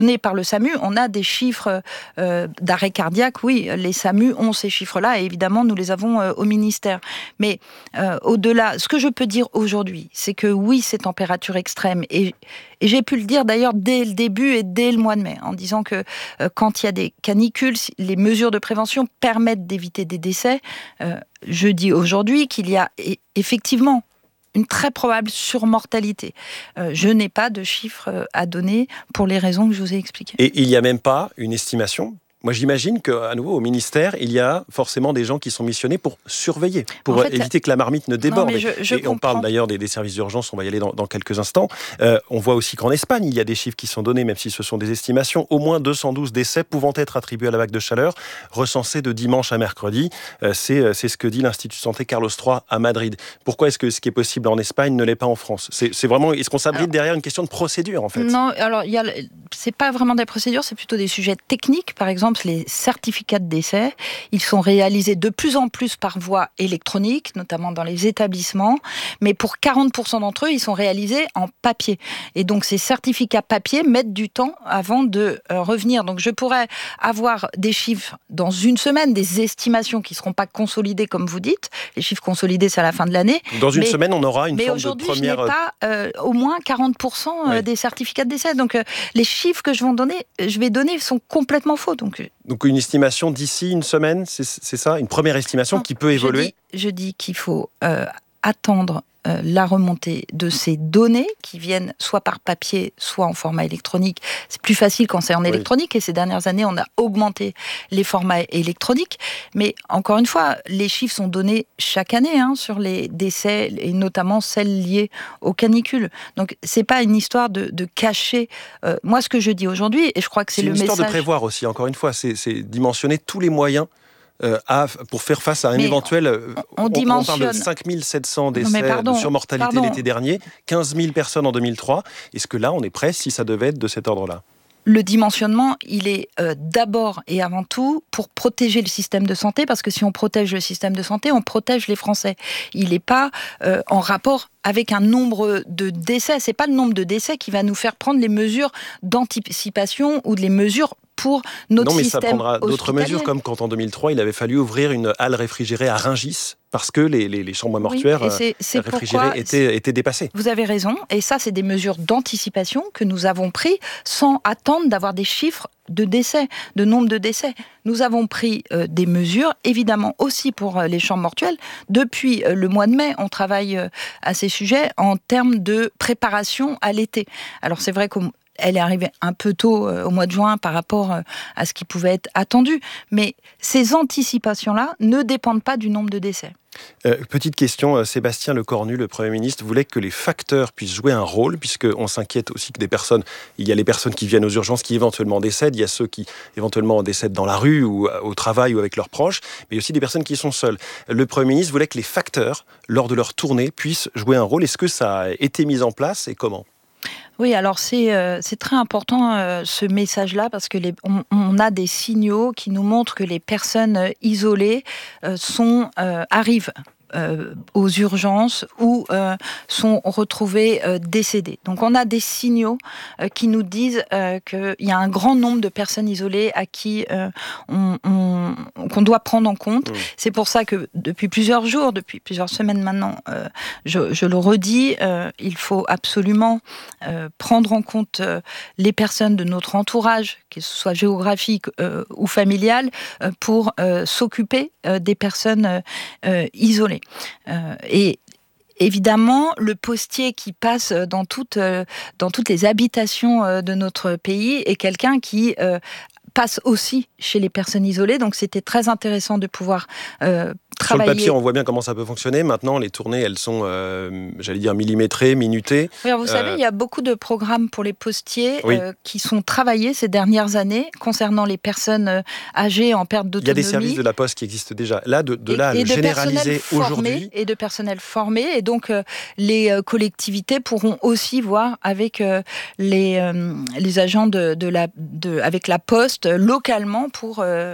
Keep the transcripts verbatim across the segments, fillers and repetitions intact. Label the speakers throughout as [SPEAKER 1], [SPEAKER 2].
[SPEAKER 1] par le SAMU, on a des chiffres euh, d'arrêt cardiaque, oui, les SAMU ont ces chiffres-là, et évidemment, nous les avons euh, au ministère. Mais euh, au-delà, ce que je peux dire aujourd'hui, c'est que oui, ces températures extrêmes, et, et j'ai pu le dire d'ailleurs dès le début et dès le mois de mai, en disant que euh, quand il y a des canicules, les mesures de prévention permettent d'éviter des décès. Euh, je dis aujourd'hui qu'il y a e- effectivement une très probable surmortalité. Euh, je n'ai pas de chiffres à donner pour les raisons que je vous ai expliquées.
[SPEAKER 2] Et il n'y a même pas une estimation ? Moi, j'imagine qu'à nouveau, au ministère, il y a forcément des gens qui sont missionnés pour surveiller, pour en fait, éviter que la marmite ne déborde.
[SPEAKER 1] Non, je, je
[SPEAKER 2] et on parle d'ailleurs des, des services d'urgence, on va y aller dans, dans quelques instants. Euh, on voit aussi qu'en Espagne, il y a des chiffres qui sont donnés, même si ce sont des estimations. Au moins deux cent douze décès pouvant être attribués à la vague de chaleur, recensés de dimanche à mercredi. Euh, c'est, c'est ce que dit l'Institut de santé Carlos trois à Madrid. Pourquoi est-ce que ce qui est possible en Espagne ne l'est pas en France ? c'est, c'est vraiment, est-ce qu'on s'abrite alors, derrière une question de procédure, en fait ?
[SPEAKER 1] Non, alors, il y a, c'est pas vraiment des procédures, c'est plutôt des sujets techniques. Par exemple, les certificats de décès, ils sont réalisés de plus en plus par voie électronique, notamment dans les établissements, mais pour quarante pour cent d'entre eux, ils sont réalisés en papier. Et donc, ces certificats papier mettent du temps avant de euh, revenir. Donc, je pourrais avoir des chiffres dans une semaine, des estimations qui ne seront pas consolidées, comme vous dites. Les chiffres consolidés, c'est à la fin de l'année.
[SPEAKER 2] Dans une
[SPEAKER 1] mais,
[SPEAKER 2] semaine, on aura une
[SPEAKER 1] mais
[SPEAKER 2] forme de
[SPEAKER 1] aujourd'hui,
[SPEAKER 2] première...
[SPEAKER 1] je n'ai pas euh, au moins quarante pour cent oui. des certificats de décès. Donc, euh, les chiffres que je vais donner, je vais donner sont complètement faux. Donc,
[SPEAKER 2] Donc une estimation d'ici une semaine, c'est, c'est ça ? Une première estimation non, qui peut évoluer ?
[SPEAKER 1] Je dis, je dis qu'il faut euh, attendre euh, la remontée de ces données qui viennent soit par papier, soit en format électronique. C'est plus facile quand c'est en oui. électronique, et ces dernières années, on a augmenté les formats électroniques. Mais encore une fois, les chiffres sont donnés chaque année hein, sur les décès, et notamment celles liées aux canicules. Donc, c'est pas une histoire de, de cacher. Euh, moi, ce que je dis aujourd'hui, et je crois que c'est, c'est le message...
[SPEAKER 2] C'est une histoire de prévoir aussi, encore une fois. C'est, c'est dimensionner tous les moyens Euh, à, pour faire face à un mais éventuel...
[SPEAKER 1] On, on,
[SPEAKER 2] on, on parle de cinq mille sept cents décès pardon, de surmortalité pardon. l'été dernier, quinze mille personnes en deux mille trois. Est-ce que là, on est prêt si ça devait être de cet ordre-là ?
[SPEAKER 1] Le dimensionnement, il est euh, d'abord et avant tout pour protéger le système de santé, parce que si on protège le système de santé, on protège les Français. Il n'est pas euh, en rapport avec un nombre de décès. C'est pas le nombre de décès qui va nous faire prendre les mesures d'anticipation ou les mesures pour notre système.
[SPEAKER 2] Non, mais ça prendra
[SPEAKER 1] hospitalier.
[SPEAKER 2] D'autres mesures, comme quand en deux mille trois, il avait fallu ouvrir une halle réfrigérée à Rungis, parce que les, les, les chambres mortuaires oui, c'est, c'est réfrigérées étaient, étaient dépassées.
[SPEAKER 1] Vous avez raison, et ça, c'est des mesures d'anticipation que nous avons prises sans attendre d'avoir des chiffres de décès, de nombre de décès. Nous avons pris euh, des mesures, évidemment aussi pour euh, les chambres mortuelles. Depuis euh, le mois de mai, on travaille euh, à ces sujets en termes de préparation à l'été. Alors c'est vrai qu'au Elle est arrivée un peu tôt euh, au mois de juin par rapport euh, à ce qui pouvait être attendu. Mais ces anticipations-là ne dépendent pas du nombre de décès.
[SPEAKER 2] Euh, petite question, euh, Sébastien Lecornu, le Premier ministre, voulait que les facteurs puissent jouer un rôle, puisqu'on s'inquiète aussi que des personnes, il y a les personnes qui viennent aux urgences qui éventuellement décèdent, il y a ceux qui éventuellement décèdent dans la rue ou au travail ou avec leurs proches, mais il y a aussi des personnes qui sont seules. Le Premier ministre voulait que les facteurs, lors de leur tournée, puissent jouer un rôle. Est-ce que ça a été mis en place et comment ?
[SPEAKER 1] Oui, alors c'est, euh, c'est très important euh, ce message-là, parce que les, on, on a des signaux qui nous montrent que les personnes isolées euh, sont, euh, arrivent Euh, aux urgences ou euh, sont retrouvés euh, décédés. Donc on a des signaux euh, qui nous disent euh, qu'il y a un grand nombre de personnes isolées à qui euh, on, on, qu'on doit prendre en compte. Mmh. C'est pour ça que depuis plusieurs jours, depuis plusieurs semaines maintenant, euh, je, je le redis, euh, il faut absolument euh, prendre en compte euh, les personnes de notre entourage, que ce soit géographique euh, ou familial, euh, pour euh, s'occuper euh, des personnes euh, isolées. Euh, et évidemment, le postier qui passe dans toutes, euh, dans toutes les habitations euh, de notre pays est quelqu'un qui euh, passe aussi chez les personnes isolées. Donc c'était très intéressant de pouvoir euh, travailler.
[SPEAKER 2] Sur le papier, on voit bien comment ça peut fonctionner. Maintenant, les tournées, elles sont, euh, j'allais dire, millimétrées, minutées.
[SPEAKER 1] Oui, alors vous euh... savez, il y a beaucoup de programmes pour les postiers oui. euh, qui sont travaillés ces dernières années concernant les personnes euh, âgées en perte d'autonomie.
[SPEAKER 2] Il y a des services de la Poste qui existent déjà. Là, de, de
[SPEAKER 1] et,
[SPEAKER 2] là à
[SPEAKER 1] et
[SPEAKER 2] le
[SPEAKER 1] de
[SPEAKER 2] généraliser aujourd'hui.
[SPEAKER 1] Et de personnel formé. Et donc, euh, les euh, collectivités pourront aussi voir avec euh, les, euh, les agents de, de la, de, avec la Poste euh, localement pour... Euh,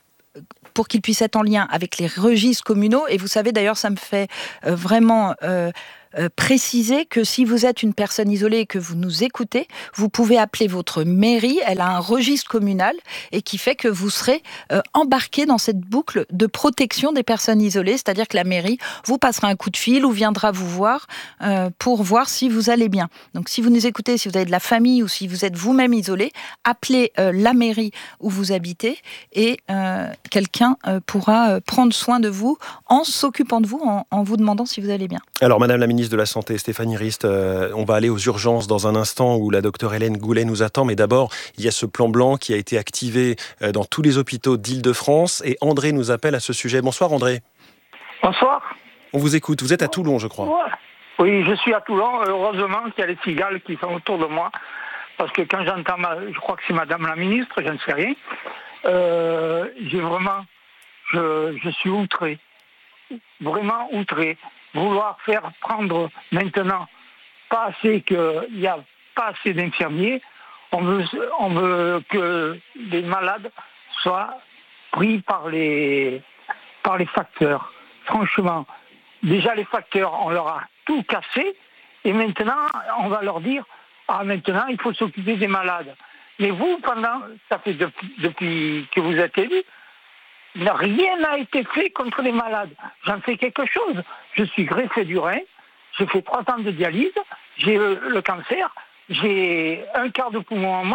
[SPEAKER 1] pour qu'ils puissent être en lien avec les registres communaux. Et vous savez, d'ailleurs, ça me fait euh, vraiment euh, euh, préciser que si vous êtes une personne isolée et que vous nous écoutez, vous pouvez appeler votre mairie. Elle a un registre communal et qui fait que vous serez euh, embarqué dans cette boucle de protection des personnes isolées. C'est-à-dire que la mairie vous passera un coup de fil ou viendra vous voir euh, pour voir si vous allez bien. Donc si vous nous écoutez, si vous avez de la famille ou si vous êtes vous-même isolé, appelez euh, la mairie où vous habitez et euh, quelqu'un euh, pourra euh, prendre soin de vous en s'occupant de vous, en, en vous demandant si vous allez bien.
[SPEAKER 2] Alors, Madame la ministre de la Santé, Stéphanie Rist, euh, on va aller aux urgences dans un instant où la docteure Hélène Goulet nous attend. Mais d'abord, il y a ce plan blanc qui a été activé euh, dans tous les hôpitaux d'Île-de-France. Et André nous appelle à ce sujet. Bonsoir, André.
[SPEAKER 3] Bonsoir.
[SPEAKER 2] On vous écoute. Vous êtes à Toulon, je crois.
[SPEAKER 3] Ouais. Oui, je suis à Toulon. Heureusement qu'il y a les cigales qui sont autour de moi. Parce que quand j'entends, ma... je crois que c'est Madame la ministre, je ne sais rien, euh, j'ai vraiment, je, je suis outré. Vraiment outré. Vouloir faire prendre maintenant pas assez que il n'y a pas assez d'infirmiers, on veut on veut que les malades soient pris par les par les facteurs. Franchement, déjà les facteurs, on leur a tout cassé et maintenant on va leur dire ah maintenant il faut s'occuper des malades. Mais vous, pendant ça fait depuis, depuis que vous êtes élu, rien n'a été fait contre les malades. J'en fais quelque chose. Je suis greffé du rein, j'ai fait trois ans de dialyse, j'ai le, le cancer, j'ai un quart de poumon en moins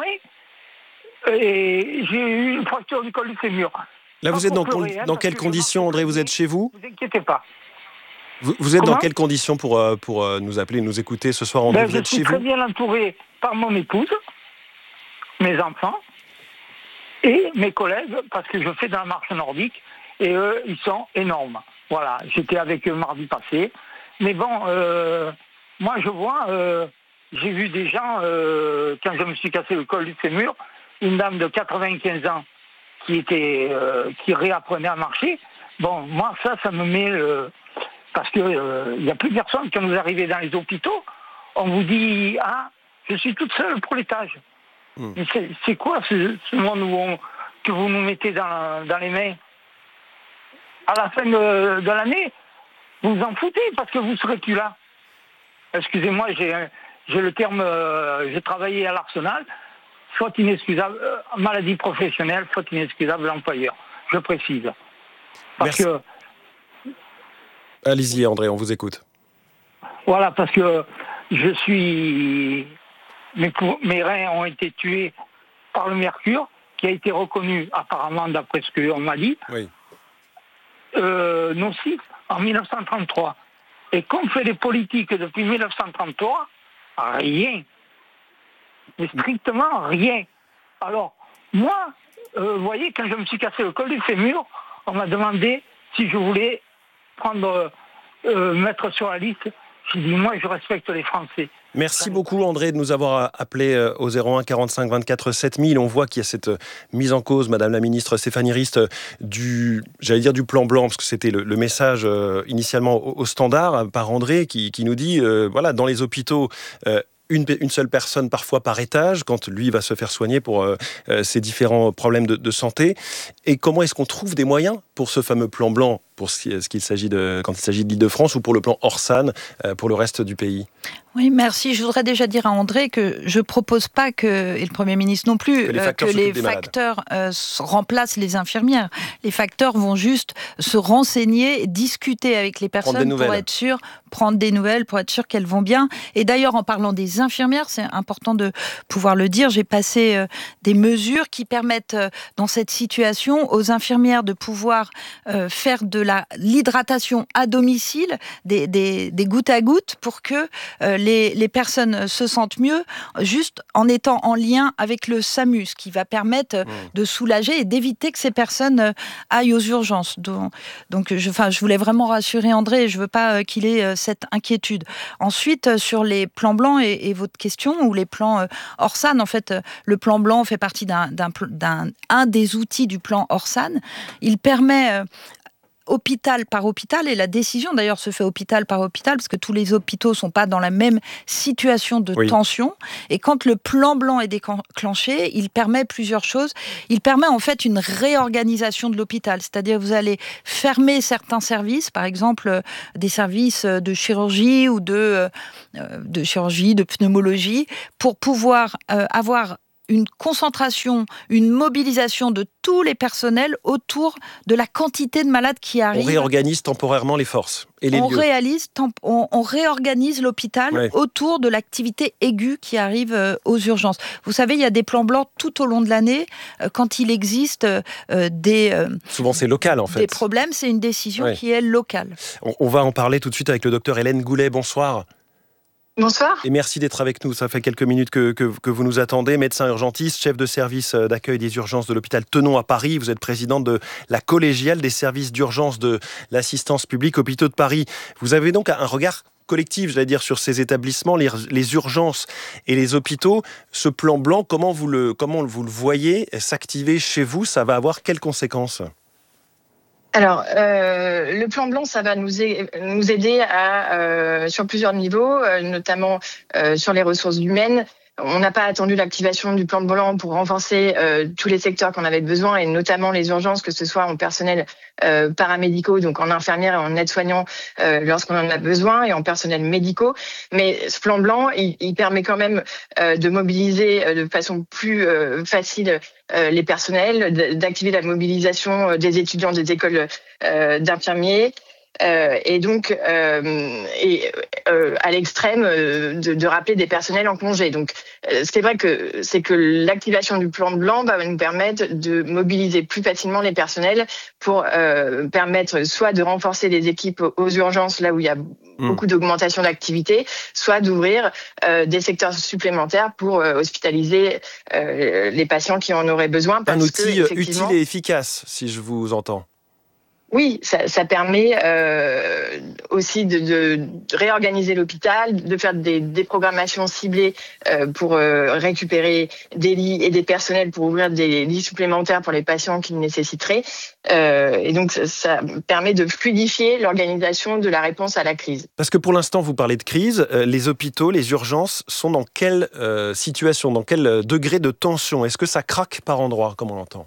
[SPEAKER 3] et j'ai eu une fracture du col du fémur.
[SPEAKER 2] Là, vous êtes dans, pleurer, hein, dans quelles conditions, André? Vous êtes chez vous?
[SPEAKER 3] Ne vous inquiétez pas.
[SPEAKER 2] Vous, vous êtes
[SPEAKER 3] Comment?
[SPEAKER 2] Dans quelles conditions pour, pour nous appeler, nous écouter ce soir, André?
[SPEAKER 3] Ben,
[SPEAKER 2] vous êtes chez vous?
[SPEAKER 3] Je suis très bien entouré par mon épouse, mes enfants et mes collègues, parce que je fais dans la marche nordique, et eux, ils sont énormes. Voilà, j'étais avec eux mardi passé. Mais bon, euh, moi je vois, euh, j'ai vu des gens, euh, quand je me suis cassé le col du fémur, une dame de quatre-vingt-quinze ans qui était, euh, qui réapprenait à marcher. Bon, moi ça, ça me met... Euh, parce qu'il euh, n'y a plus personne. Quand vous arrivez dans les hôpitaux, on vous dit « Ah, je suis toute seule pour l'étage. Mmh. » Mais c'est, c'est quoi ce, ce monde où on, que vous nous mettez dans, dans les mains? À la fin de, de l'année, vous vous en foutez parce que vous ne serez plus là. Excusez-moi, j'ai, j'ai le terme, euh, j'ai travaillé à l'Arsenal, faute inexcusable, euh, maladie professionnelle, faute inexcusable l'employeur. Je précise. Parce
[SPEAKER 2] Merci.
[SPEAKER 3] que...
[SPEAKER 2] Allez-y, André, on vous écoute.
[SPEAKER 3] Voilà, parce que je suis... Mes, mes reins ont été tués par le mercure, qui a été reconnu, apparemment, d'après ce qu'on m'a dit,
[SPEAKER 2] oui.
[SPEAKER 3] euh, nocif en dix-neuf cent trente-trois. Et qu'ont fait les politiques depuis dix-neuf cent trente-trois? Rien. Mais strictement rien. Alors, moi, euh, vous voyez, quand je me suis cassé le col du fémur, on m'a demandé si je voulais prendre, euh, mettre sur la liste. J'ai dit, moi, je respecte les Français.
[SPEAKER 2] Merci beaucoup, André, de nous avoir appelé au zéro un quarante-cinq vingt-quatre sept mille. On voit qu'il y a cette mise en cause, Madame la ministre Stéphanie Rist, du, j'allais dire du plan blanc, parce que c'était le, le message euh, initialement au, au standard par André, qui, qui nous dit, euh, voilà, dans les hôpitaux, euh, Une, une seule personne parfois par étage quand lui va se faire soigner pour euh, ses différents problèmes de, de santé. Et comment est-ce qu'on trouve des moyens pour ce fameux plan blanc, pour ce qu'il s'agit de, quand il s'agit de l'Île-de-France, ou pour le plan Orsan euh, pour le reste du pays?
[SPEAKER 1] Oui, merci. Je voudrais déjà dire à André que je ne propose pas que, et le Premier ministre non plus, que les facteurs, euh, que les facteurs euh, remplacent les infirmières. Les facteurs vont juste se renseigner, discuter avec les personnes pour être sûr, prendre des nouvelles, pour être sûr qu'elles vont bien. Et d'ailleurs, en parlant des infirmières, c'est important de pouvoir le dire, j'ai passé euh, des mesures qui permettent, euh, dans cette situation, aux infirmières de pouvoir euh, faire de la, l'hydratation à domicile, des, des, des gouttes à gouttes, pour que euh, Les, les personnes se sentent mieux juste en étant en lien avec le SAMU, ce qui va permettre mmh. de soulager et d'éviter que ces personnes aillent aux urgences. Donc, donc je, enfin, je voulais vraiment rassurer André, je ne veux pas qu'il ait cette inquiétude. Ensuite, sur les plans blancs et, et votre question, ou les plans Orsan, en fait, le plan blanc fait partie d'un, d'un, d'un un des outils du plan Orsan. Il permet hôpital par hôpital, et la décision d'ailleurs se fait hôpital par hôpital, parce que tous les hôpitaux ne sont pas dans la même situation de oui. tension. Et quand le plan blanc est déclenché, il permet plusieurs choses. Il permet en fait une réorganisation de l'hôpital, c'est-à-dire que vous allez fermer certains services, par exemple des services de chirurgie ou de, de chirurgie, de pneumologie, pour pouvoir euh, avoir une concentration, une mobilisation de tous les personnels autour de la quantité de malades qui arrivent.
[SPEAKER 2] On réorganise temporairement les forces et les
[SPEAKER 1] on
[SPEAKER 2] lieux.
[SPEAKER 1] Réalise, on, on réorganise l'hôpital ouais. autour de l'activité aiguë qui arrive euh, aux urgences. Vous savez, il y a des plans blancs tout au long de l'année. Euh, quand il existe euh, des... Euh,
[SPEAKER 2] Souvent, c'est local, en fait.
[SPEAKER 1] Des problèmes, c'est une décision ouais. qui est locale.
[SPEAKER 2] On, on va en parler tout de suite avec le docteur Hélène Goulet. Bonsoir.
[SPEAKER 4] Bonsoir.
[SPEAKER 2] Et merci d'être avec nous. Ça fait quelques minutes que, que, que vous nous attendez. Médecin urgentiste, chef de service d'accueil des urgences de l'hôpital Tenon à Paris. Vous êtes présidente de la collégiale des services d'urgence de l'assistance publique Hôpitaux de Paris. Vous avez donc un regard collectif, j'allais dire, sur ces établissements, les, les urgences et les hôpitaux. Ce plan blanc, comment vous le, comment vous le voyez s'activer chez vous? Ça va avoir quelles conséquences?
[SPEAKER 4] Alors, euh, le plan blanc, ça va nous, a- nous aider à, euh, sur plusieurs niveaux, euh, notamment euh, sur les ressources humaines. On n'a pas attendu l'activation du plan blanc pour renforcer euh, tous les secteurs qu'on avait besoin, et notamment les urgences, que ce soit en personnel euh, paramédicaux, donc en infirmières et en aides-soignants euh, lorsqu'on en a besoin, et en personnel médicaux. Mais ce plan blanc, il, il permet quand même euh, de mobiliser euh, de façon plus euh, facile euh, les personnels, d'activer la mobilisation des étudiants des écoles euh, d'infirmiers. Euh, et donc, euh, et, euh, à l'extrême, euh, de, de rappeler des personnels en congé. Donc, euh, c'est vrai que c'est que l'activation du plan blanc va nous permettre de mobiliser plus facilement les personnels pour euh, permettre soit de renforcer les équipes aux urgences là où il y a mmh. beaucoup d'augmentation d'activité, soit d'ouvrir euh, des secteurs supplémentaires pour euh, hospitaliser euh, les patients qui en auraient besoin.
[SPEAKER 2] Parce Un outil que, utile et efficace, si je vous entends.
[SPEAKER 4] Oui, ça, ça permet euh, aussi de, de, de réorganiser l'hôpital, de faire des, des programmations ciblées euh, pour euh, récupérer des lits et des personnels pour ouvrir des lits supplémentaires pour les patients qui le nécessiteraient. Euh, et donc, ça, ça permet de fluidifier l'organisation de la réponse à la crise.
[SPEAKER 2] Parce que pour l'instant, vous parlez de crise. Euh, les hôpitaux, les urgences sont dans quelle euh, situation, dans quel degré de tension? Est-ce que ça craque par endroits, comme on l'entend?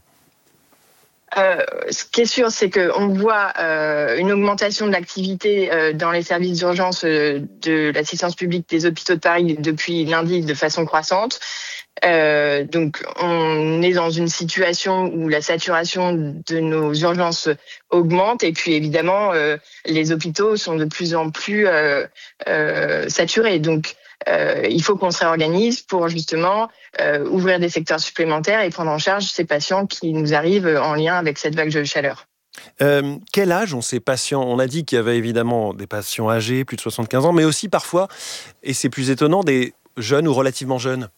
[SPEAKER 4] Euh, ce qui est sûr, c'est qu'on voit euh, une augmentation de l'activité euh, dans les services d'urgence euh, de l'assistance publique des hôpitaux de Paris depuis lundi de façon croissante. Euh, donc, on est dans une situation où la saturation de nos urgences augmente, et puis évidemment, euh, les hôpitaux sont de plus en plus euh, euh, saturés. Donc, Euh, il faut qu'on se réorganise pour justement euh, ouvrir des secteurs supplémentaires et prendre en charge ces patients qui nous arrivent en lien avec cette vague de chaleur.
[SPEAKER 2] Euh, quel âge ont ces patients? On a dit qu'il y avait évidemment des patients âgés, plus de soixante-quinze ans, mais aussi parfois, et c'est plus étonnant, des jeunes ou relativement jeunes.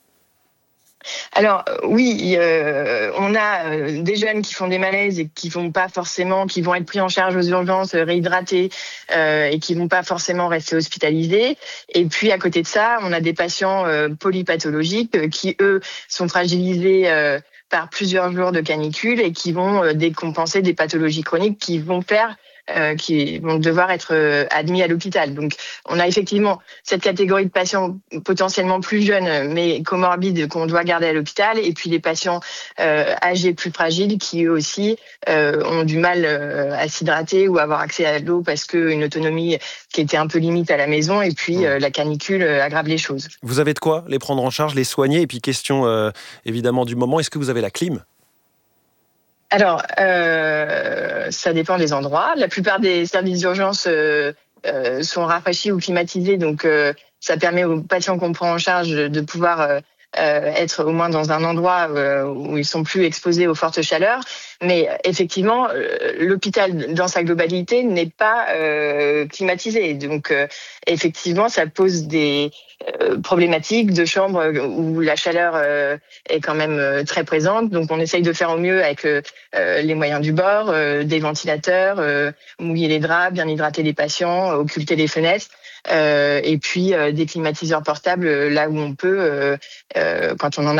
[SPEAKER 4] Alors oui, euh, on a euh, des jeunes qui font des malaises et qui vont pas forcément, qui vont être pris en charge aux urgences, euh, réhydratés euh, et qui vont pas forcément rester hospitalisés. Et puis à côté de ça, on a des patients euh, polypathologiques euh, qui eux sont fragilisés euh, par plusieurs jours de canicule et qui vont euh, décompenser des pathologies chroniques qui vont faire Euh, qui vont devoir être euh, admis à l'hôpital. Donc, on a effectivement cette catégorie de patients potentiellement plus jeunes, mais comorbides, qu'on doit garder à l'hôpital, et puis les patients euh, âgés plus fragiles qui, eux aussi, euh, ont du mal euh, à s'hydrater ou avoir accès à l'eau parce qu'une autonomie qui était un peu limite à la maison, et puis euh, la canicule euh, aggrave les choses.
[SPEAKER 2] Vous avez de quoi les prendre en charge, les soigner? Et puis, question euh, évidemment du moment, est-ce que vous avez la clim?
[SPEAKER 4] Alors, euh, ça dépend des endroits. La plupart des services d'urgence euh, euh, sont rafraîchis ou climatisés, donc euh, ça permet aux patients qu'on prend en charge de pouvoir euh, euh, être au moins dans un endroit euh, où ils sont plus exposés aux fortes chaleurs. Mais effectivement, euh, l'hôpital dans sa globalité n'est pas euh, climatisé. Donc, euh, effectivement, ça pose des euh, problématiques de chambres où la chaleur euh, est quand même euh, très présente. Donc, on essaye de faire au mieux avec euh, les moyens du bord, euh, des ventilateurs, euh, mouiller les draps, bien hydrater les patients, occulter les fenêtres. Euh, et puis euh, des climatiseurs portables là où on peut, euh, euh, quand on en a.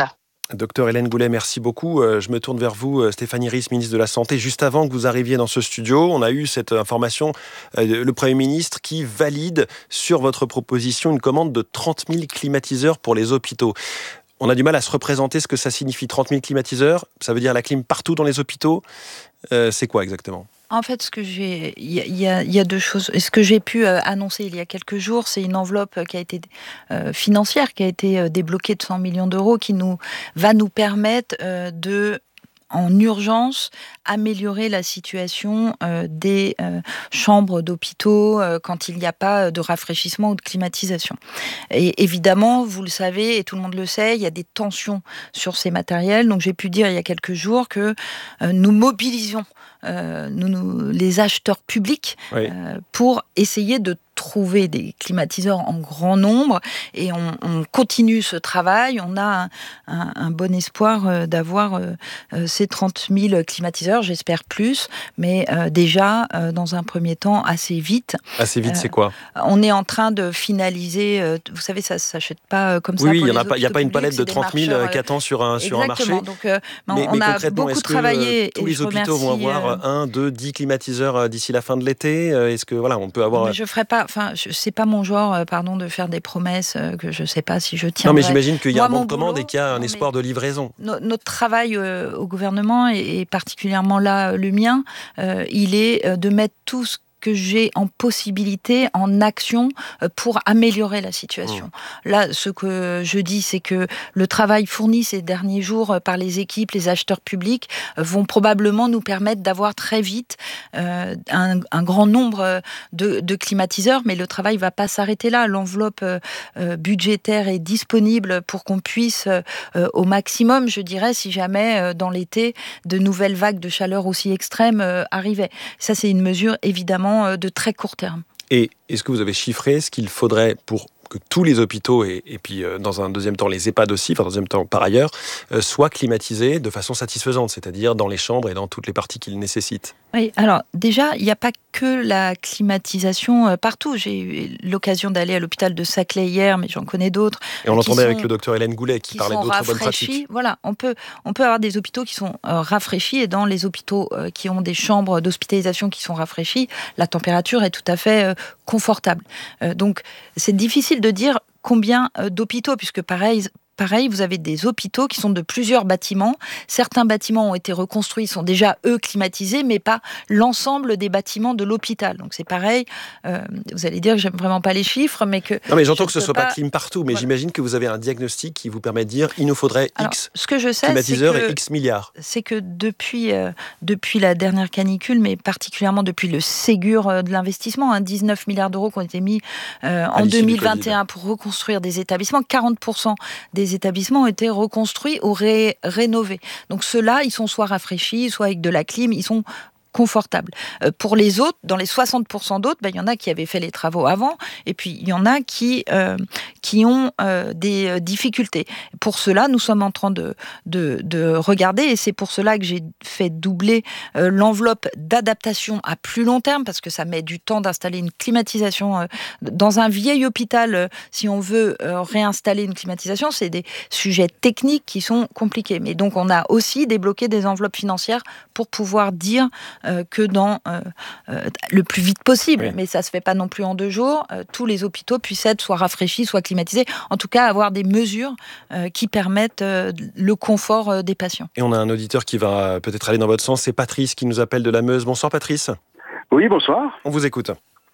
[SPEAKER 2] Docteur Hélène Goulet, merci beaucoup. Je me tourne vers vous, Stéphanie Ries, ministre de la Santé. Juste avant que vous arriviez dans ce studio, on a eu cette information, le Premier ministre qui valide sur votre proposition une commande de trente mille climatiseurs pour les hôpitaux. On a du mal à se représenter ce que ça signifie, trente mille climatiseurs. Ça veut dire la clim partout dans les hôpitaux. Euh, c'est quoi exactement ?
[SPEAKER 1] En fait, ce que j'ai, il y, y, y a deux choses. Et ce que j'ai pu euh, annoncer il y a quelques jours, c'est une enveloppe qui a été euh, financière, qui a été euh, débloquée de cent millions d'euros, qui nous va nous permettre euh, de en urgence, améliorer la situation euh, des euh, chambres d'hôpitaux euh, quand il n'y a pas de rafraîchissement ou de climatisation. Et évidemment, vous le savez, et tout le monde le sait, il y a des tensions sur ces matériels. Donc j'ai pu dire il y a quelques jours que euh, nous mobilisions euh, nous, nous, les acheteurs publics oui. euh, pour essayer de trouver des climatiseurs en grand nombre et on, on continue ce travail. On a un, un, un bon espoir euh, d'avoir euh, ces trente mille climatiseurs, j'espère plus, mais euh, déjà, euh, dans un premier temps, assez vite.
[SPEAKER 2] Assez vite, euh, c'est quoi ?
[SPEAKER 1] On est en train de finaliser, euh, vous savez, ça ne s'achète pas euh, comme ça.
[SPEAKER 2] Oui,
[SPEAKER 1] il
[SPEAKER 2] n'y a, a pas une palette de trente mille euh, qui attend sur un, sur un marché.
[SPEAKER 1] Donc, euh,
[SPEAKER 2] mais,
[SPEAKER 1] on
[SPEAKER 2] mais
[SPEAKER 1] a beaucoup travaillé.
[SPEAKER 2] Euh, tous les hôpitaux vont avoir euh, un, deux, dix climatiseurs d'ici la fin de l'été. Est-ce que voilà, on peut avoir...
[SPEAKER 1] Mais je ferai pas... Enfin, c'est pas mon genre, euh, pardon, de faire des promesses euh, que je ne sais pas si je tiens.
[SPEAKER 2] Non, mais j'imagine qu'il y a
[SPEAKER 1] Moi,
[SPEAKER 2] un bon de
[SPEAKER 1] boulot,
[SPEAKER 2] commande et qu'il y a un
[SPEAKER 1] non,
[SPEAKER 2] espoir de livraison.
[SPEAKER 1] No, notre travail euh, au gouvernement, et, et particulièrement là, le mien, euh, il est euh, de mettre tout ce que j'ai en possibilité, en action pour améliorer la situation. Mmh. Là, ce que je dis, c'est que le travail fourni ces derniers jours par les équipes, les acheteurs publics, vont probablement nous permettre d'avoir très vite euh, un, un grand nombre de, de climatiseurs, mais le travail ne va pas s'arrêter là. L'enveloppe euh, budgétaire est disponible pour qu'on puisse, euh, au maximum, je dirais, si jamais, euh, dans l'été, de nouvelles vagues de chaleur aussi extrêmes euh, arrivaient. Ça, c'est une mesure, évidemment, de très court terme.
[SPEAKER 2] Et est-ce que vous avez chiffré ce qu'il faudrait pour que tous les hôpitaux, et, et puis euh, dans un deuxième temps les EHPAD aussi, enfin dans un deuxième temps par ailleurs, euh, soient climatisés de façon satisfaisante, c'est-à-dire dans les chambres et dans toutes les parties qu'ils nécessitent?
[SPEAKER 1] Oui, alors déjà, il n'y a pas que la climatisation euh, partout. J'ai eu l'occasion d'aller à l'hôpital de Saclay hier, mais j'en connais d'autres.
[SPEAKER 2] Et on l'entendait avec le docteur Hélène Goulet qui, qui parlait d'autres bonnes pratiques.
[SPEAKER 1] Voilà, on peut, on peut avoir des hôpitaux qui sont euh, rafraîchis, et dans les hôpitaux euh, qui ont des chambres d'hospitalisation qui sont rafraîchies, la température est tout à fait euh, confortable. Euh, donc, c'est difficile de dire combien euh, d'hôpitaux, puisque pareil... Pareil, vous avez des hôpitaux qui sont de plusieurs bâtiments. Certains bâtiments ont été reconstruits, sont déjà, eux, climatisés, mais pas l'ensemble des bâtiments de l'hôpital. Donc c'est pareil, euh, vous allez dire que j'aime vraiment pas les chiffres, mais que...
[SPEAKER 2] Non, mais j'entends que ce ne soit
[SPEAKER 1] pas,
[SPEAKER 2] pas clim partout, mais
[SPEAKER 1] voilà.
[SPEAKER 2] J'imagine que vous avez un diagnostic qui vous permet de dire il nous faudrait
[SPEAKER 1] Alors,
[SPEAKER 2] X
[SPEAKER 1] ce que je sais,
[SPEAKER 2] climatiseurs
[SPEAKER 1] c'est que,
[SPEAKER 2] et X milliards.
[SPEAKER 1] C'est que depuis, euh, depuis la dernière canicule, mais particulièrement depuis le Ségur euh, de l'investissement, hein, dix-neuf milliards d'euros qui ont été mis euh, en deux mille vingt et un pour reconstruire des établissements, quarante pour cent des établissements ont été reconstruits ou ré- rénovés. Donc ceux-là, ils sont soit rafraîchis, soit avec de la clim, ils sont confortables. Euh, pour les autres, dans les soixante pour cent d'autres, ben, il y en a qui avaient fait les travaux avant, et puis il y en a qui, euh, qui ont euh, des euh, difficultés. Pour cela, nous sommes en train de, de, de regarder, et c'est pour cela que j'ai fait doubler euh, l'enveloppe d'adaptation à plus long terme, parce que ça met du temps d'installer une climatisation. Euh, dans un vieil hôpital, euh, si on veut euh, réinstaller une climatisation, c'est des sujets techniques qui sont compliqués. Mais donc on a aussi débloqué des enveloppes financières pour pouvoir dire Euh, que dans euh, euh, le plus vite possible, oui. Mais ça se fait pas non plus en deux jours. Euh, tous les hôpitaux puissent être soit rafraîchis, soit climatisés. En tout cas, avoir des mesures euh, qui permettent euh, le confort euh, des patients.
[SPEAKER 2] Et on a un auditeur qui va peut-être aller dans votre sens. C'est Patrice qui nous appelle de la Meuse. Bonsoir Patrice.
[SPEAKER 5] Oui, bonsoir.
[SPEAKER 2] On vous écoute.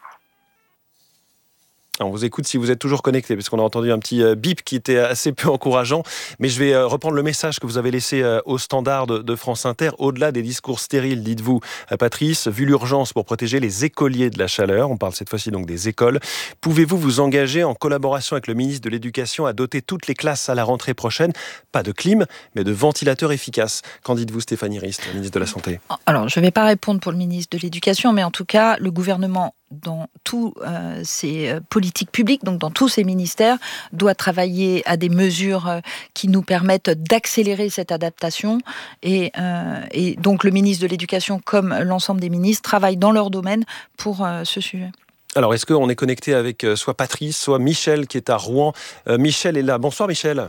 [SPEAKER 2] On vous écoute si vous êtes toujours connecté, parce qu'on a entendu un petit bip qui était assez peu encourageant. Mais je vais reprendre le message que vous avez laissé au standard de France Inter. Au-delà des discours stériles, dites-vous, Patrice, vu l'urgence pour protéger les écoliers de la chaleur, on parle cette fois-ci donc des écoles, pouvez-vous vous engager en collaboration avec le ministre de l'Éducation à doter toutes les classes à la rentrée prochaine, pas de clim, mais de ventilateurs efficaces? Qu'en dites-vous, Stéphanie Ries, ministre de la Santé?
[SPEAKER 1] Alors, je ne vais pas répondre pour le ministre de l'Éducation, mais en tout cas, le gouvernement, dans tous euh, ses euh, politiques publiques, donc dans tous ses ministères, doit travailler à des mesures euh, qui nous permettent d'accélérer cette adaptation. Et, euh, et donc le ministre de l'Éducation, comme l'ensemble des ministres, travaillent dans leur domaine pour euh, ce sujet.
[SPEAKER 2] Alors, est-ce qu'on est connecté avec euh, soit Patrice, soit Michel qui est à Rouen? euh, Michel est là. Bonsoir Michel.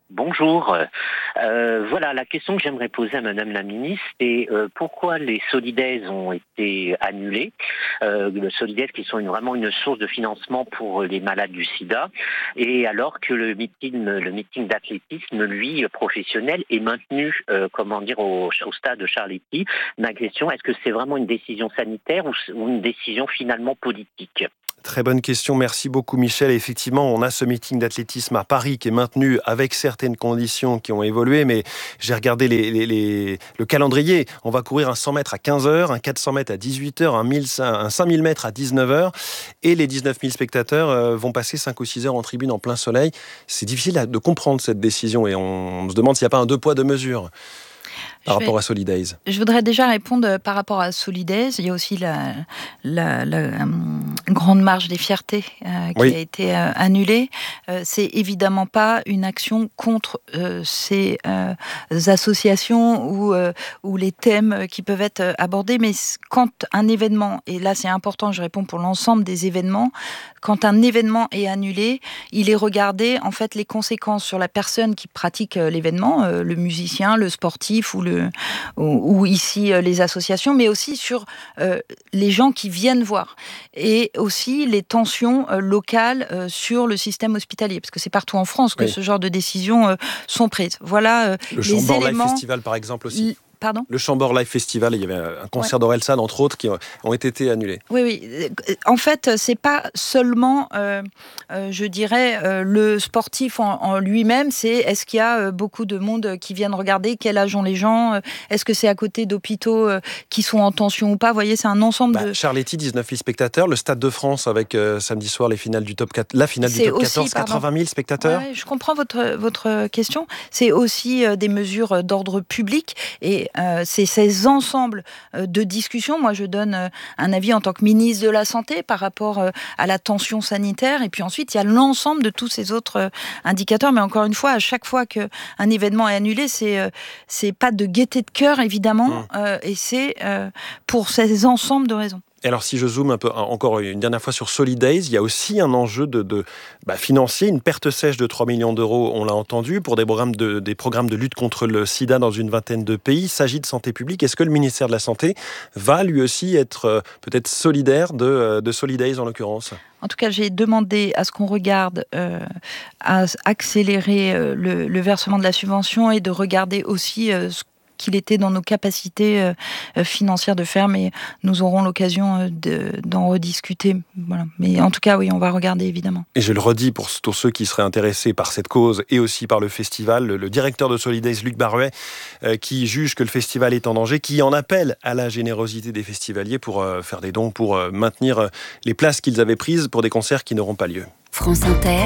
[SPEAKER 5] Bonjour. Euh, voilà, la question que j'aimerais poser à Madame la Ministre, c'est euh, pourquoi les Solidays ont été annulés. Euh, le Solidays qui sont une, vraiment une source de financement pour les malades du sida, et alors que le meeting, le meeting d'athlétisme, lui, professionnel, est maintenu, euh, comment dire, au, au stade de Charletti. Ma question, est-ce que c'est vraiment une décision sanitaire ou, ou une décision finalement politique ?
[SPEAKER 2] Très bonne question, merci beaucoup Michel. Et effectivement, on a ce meeting d'athlétisme à Paris qui est maintenu avec certaines conditions qui ont évolué, mais j'ai regardé les, les, les, le calendrier. On va courir un cent mètres à quinze heures, un quatre cents mètres à dix-huit heures, un, mille, un cinq mille mètres à dix-neuf heures, et les dix-neuf mille spectateurs vont passer cinq ou six heures en tribune en plein soleil. C'est difficile de comprendre cette décision et on se demande s'il n'y a pas un deux poids, deux mesures par je rapport vais, à Solidays.
[SPEAKER 1] Je voudrais déjà répondre par rapport à Solidays. Il y a aussi la, la, la euh, grande marche des fiertés euh, qui oui. a été euh, annulée. Euh, c'est évidemment pas une action contre euh, ces euh, associations ou, euh, ou les thèmes qui peuvent être abordés, mais quand un événement, et là c'est important, je réponds pour l'ensemble des événements, quand un événement est annulé, il est regardé en fait les conséquences sur la personne qui pratique l'événement, euh, le musicien, le sportif ou le ou, ou ici euh, les associations, mais aussi sur euh, les gens qui viennent voir et aussi les tensions euh, locales euh, sur le système hospitalier, parce que c'est partout en France que oui. ce genre de décisions euh, sont prises. Voilà euh,
[SPEAKER 2] le
[SPEAKER 1] les
[SPEAKER 2] Chambord
[SPEAKER 1] éléments.
[SPEAKER 2] Live Festival par exemple aussi.
[SPEAKER 1] L- Pardon ?
[SPEAKER 2] Le Chambord Live Festival, il y avait un concert ouais. d'Orelsan, entre autres, qui ont été annulés.
[SPEAKER 1] Oui, oui. En fait, c'est pas seulement, euh, euh, je dirais, euh, le sportif en, en lui-même, c'est est-ce qu'il y a euh, beaucoup de monde qui viennent regarder, quel âge ont les gens, euh, est-ce que c'est à côté d'hôpitaux euh, qui sont en tension ou pas. Vous voyez, c'est un ensemble bah, de...
[SPEAKER 2] Charletti, dix-neuf mille spectateurs, le Stade de France avec euh, samedi soir les finales du top quatre, la finale c'est du top aussi, quatorze, pardon. quatre-vingt mille spectateurs.
[SPEAKER 1] Ouais, je comprends votre, votre question. C'est aussi euh, des mesures d'ordre public et euh, c'est ces ensembles de discussions. Moi, je donne un avis en tant que ministre de la Santé par rapport à la tension sanitaire. Et puis ensuite, il y a l'ensemble de tous ces autres indicateurs. Mais encore une fois, à chaque fois qu'un événement est annulé, c'est, c'est pas de gaieté de cœur, évidemment. Mmh. Euh, et c'est euh, pour ces ensembles de raisons.
[SPEAKER 2] Et alors, si je zoome un peu, encore une dernière fois sur Solidays, il y a aussi un enjeu de, de bah, financier, une perte sèche de trois millions d'euros, on l'a entendu, pour des programmes, de, des programmes de lutte contre le sida dans une vingtaine de pays. Il s'agit de santé publique. Est-ce que le ministère de la Santé va lui aussi être euh, peut-être solidaire de, de Solidays en l'occurrence ?
[SPEAKER 1] En tout cas, j'ai demandé à ce qu'on regarde euh, à accélérer euh, le, le versement de la subvention et de regarder aussi euh, ce qu'il était dans nos capacités euh, financières de faire, mais nous aurons l'occasion euh, de, d'en rediscuter. Voilà. Mais en tout cas, oui, on va regarder évidemment.
[SPEAKER 2] Et je le redis pour tous ceux qui seraient intéressés par cette cause et aussi par le festival, le, le directeur de Solidays, Luc Baruet, euh, qui juge que le festival est en danger, qui en appelle à la générosité des festivaliers pour euh, faire des dons, pour euh, maintenir euh, les places qu'ils avaient prises pour des concerts qui n'auront pas lieu.
[SPEAKER 6] France Inter,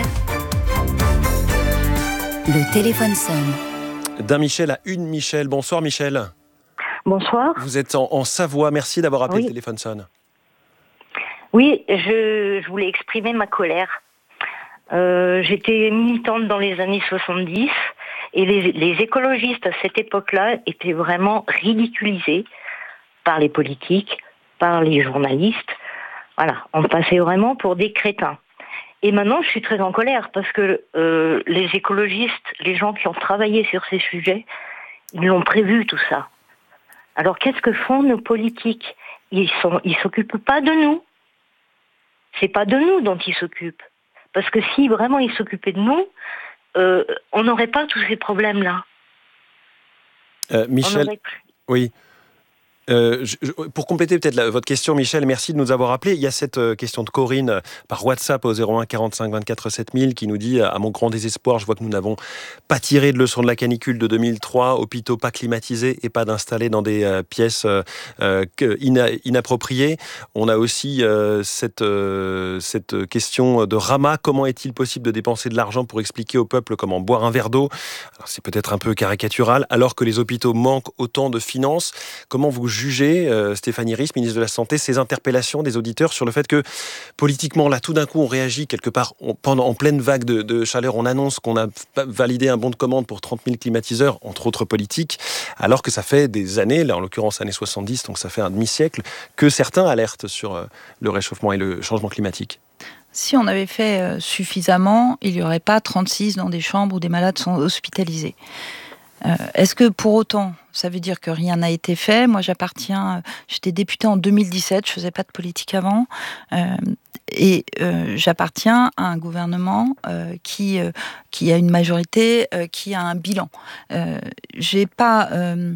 [SPEAKER 6] le téléphone sonne.
[SPEAKER 2] D'un Michel à une Michel. Bonsoir Michel.
[SPEAKER 7] Bonsoir.
[SPEAKER 2] Vous êtes en, en Savoie. Merci d'avoir appelé oui. le téléphone sonne.
[SPEAKER 7] Oui, je, je voulais exprimer ma colère. Euh, j'étais militante dans les années soixante-dix et les, les écologistes à cette époque-là étaient vraiment ridiculisés par les politiques, par les journalistes. Voilà, on passait vraiment pour des crétins. Et maintenant, je suis très en colère parce que euh, les écologistes, les gens qui ont travaillé sur ces sujets, ils l'ont prévu tout ça. Alors, qu'est-ce que font nos politiques ? Ils sont, ils s'occupent pas de nous. C'est pas de nous dont ils s'occupent. Parce que si vraiment ils s'occupaient de nous, euh, on n'aurait pas tous ces problèmes-là.
[SPEAKER 2] Euh, Michel, aurait... oui. Euh, je, je, pour compléter peut-être la, votre question, Michel, merci de nous avoir appelés. Il y a cette euh, question de Corinne euh, par WhatsApp au zéro un quarante-cinq vingt-quatre sept mille qui nous dit « À mon grand désespoir, je vois que nous n'avons pas tiré de leçon de la canicule de deux mille trois, hôpitaux pas climatisés et pas d'installés dans des euh, pièces euh, euh, ina, inappropriées. » On a aussi euh, cette, euh, cette question de Rama. Comment est-il possible de dépenser de l'argent pour expliquer au peuple comment boire un verre d'eau ? Alors, c'est peut-être un peu caricatural, alors que les hôpitaux manquent autant de finances. Comment vous juger, euh, Stéphanie Ries, ministre de la Santé, ces interpellations des auditeurs sur le fait que politiquement, là, tout d'un coup, on réagit quelque part on, pendant en pleine vague de, de chaleur. On annonce qu'on a validé un bon de commande pour trente mille climatiseurs, entre autres politiques, alors que ça fait des années, là en l'occurrence années soixante-dix, donc ça fait un demi-siècle, que certains alertent sur euh, le réchauffement et le changement climatique.
[SPEAKER 1] Si on avait fait suffisamment, il n'y aurait pas trente-six dans des chambres où des malades sont hospitalisés. Euh, est-ce que pour autant, ça veut dire que rien n'a été fait ? Moi, j'appartiens, j'étais députée en deux mille dix-sept, je faisais pas de politique avant, euh, et euh, j'appartiens à un gouvernement euh, qui euh, qui a une majorité, euh, qui a un bilan. Euh, j'ai pas euh,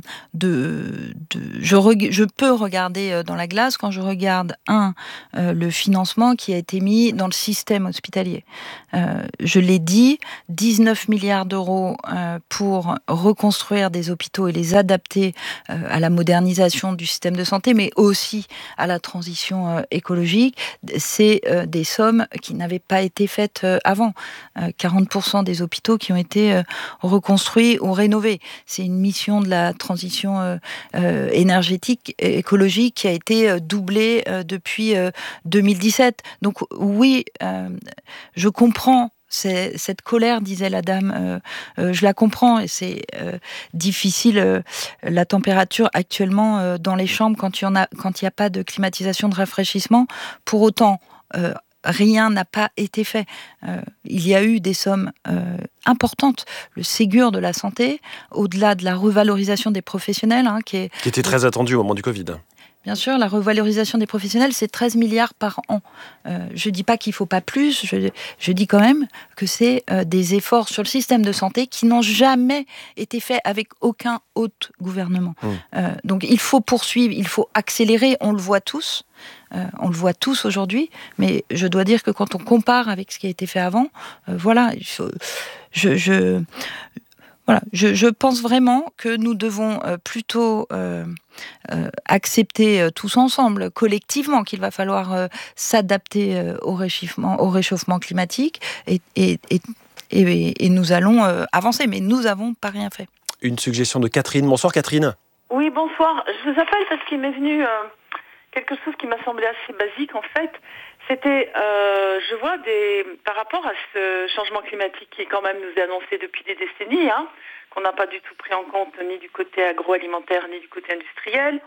[SPEAKER 1] de, de je, reg- je peux regarder dans la glace quand je regarde un euh, le financement qui a été mis dans le système hospitalier. Euh, je l'ai dit, dix-neuf milliards d'euros euh, pour reconstruire des hôpitaux et les adapter euh, à la modernisation du système de santé, mais aussi à la transition euh, écologique. C'est euh, des sommes qui n'avaient pas été faites euh, avant. Euh, quarante pour cent des hôpitaux qui ont été euh, reconstruits ou rénovés. C'est une mission de la transition euh, euh, énergétique et écologique qui a été euh, doublée euh, depuis euh, deux mille dix-sept. Donc oui, euh, je comprends C'est, cette colère, disait la dame, euh, euh, je la comprends, et c'est euh, difficile, euh, la température actuellement euh, dans les chambres quand il n'y a pas de climatisation, de rafraîchissement. Pour autant, euh, rien n'a pas été fait. Euh, il y a eu des sommes euh, importantes. Le Ségur de la santé, au-delà de la revalorisation des professionnels, hein, qui, est,
[SPEAKER 2] qui était très attendu au moment du Covid.
[SPEAKER 1] Bien sûr, la revalorisation des professionnels, c'est treize milliards par an. Euh, je ne dis pas qu'il ne faut pas plus, je, je dis quand même que c'est euh, des efforts sur le système de santé qui n'ont jamais été faits avec aucun autre gouvernement. Mmh. Euh, donc il faut poursuivre, il faut accélérer, on le voit tous. Euh, on le voit tous aujourd'hui, mais je dois dire que quand on compare avec ce qui a été fait avant, euh, voilà, il faut, je... je Voilà, je, je pense vraiment que nous devons euh, plutôt euh, euh, accepter euh, tous ensemble, collectivement, qu'il va falloir euh, s'adapter euh, au réchauffement, au réchauffement climatique, et, et, et, et, et nous allons euh, avancer, mais nous n'avons pas rien fait.
[SPEAKER 2] Une suggestion de Catherine. Bonsoir Catherine.
[SPEAKER 8] Oui, bonsoir. Je vous appelle parce qu'il m'est venu euh, quelque chose qui m'a semblé assez basique en fait. C'était, euh, je vois, des, par rapport à ce changement climatique qui quand même nous est annoncé depuis des décennies, hein, qu'on n'a pas du tout pris en compte ni du côté agroalimentaire ni du côté industriel,